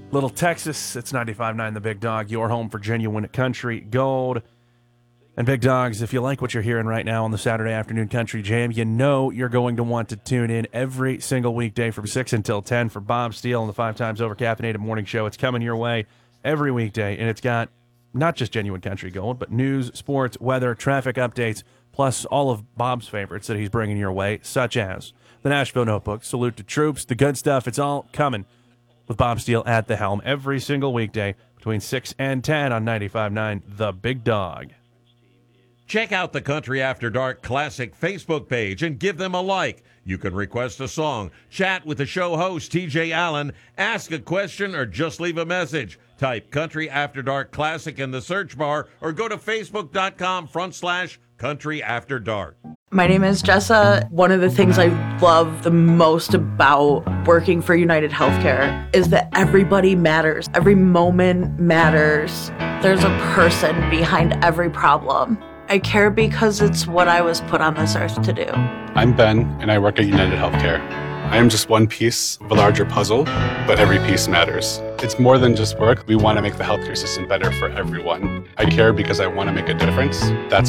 Little Texas, it's 95.9 The Big Dog, your home for genuine country gold. And Big Dogs, if you like what you're hearing right now on the Saturday Afternoon Country Jam, you know you're going to want to tune in every single weekday from 6 until 10 for Bob Steele and the 5 times over-caffeinated morning show. It's coming your way every weekday, and it's got not just genuine country gold, but news, sports, weather, traffic updates, plus all of Bob's favorites that he's bringing your way, such as the Nashville Notebook, Salute to Troops, the good stuff. It's all coming with Bob Steele at the helm every single weekday between 6 and 10 on 95.9 The Big Dog. Check out the Country After Dark Classic Facebook page and give them a like. You can request a song, chat with the show host, TJ Allen, ask a question, or just leave a message. Type Country After Dark Classic in the search bar or go to facebook.com/Country After Dark. My name is Jessa. One of the things I love the most about working for United Healthcare is that everybody matters. Every moment matters. There's a person behind every problem. I care because it's what I was put on this earth to do. I'm Ben, and I work at United Healthcare. I am just one piece of a larger puzzle, but every piece matters. It's more than just work. We want to make the healthcare system better for everyone. I care because I want to make a difference. That's